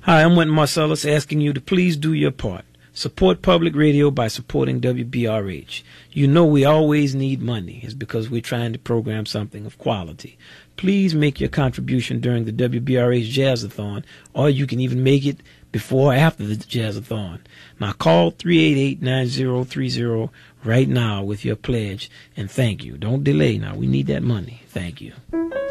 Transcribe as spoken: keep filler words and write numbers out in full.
Hi, I'm Wynton Marsalis asking you to please do your part. Support public radio by supporting W B R H. You know we always need money. It's because we're trying to program something of quality. Please make your contribution during the W B R H Jazzathon, or you can even make it before or after the Jazzathon. Now call three eight eight, nine zero three zero right now with your pledge, and thank you. Don't delay now. We need that money. Thank you.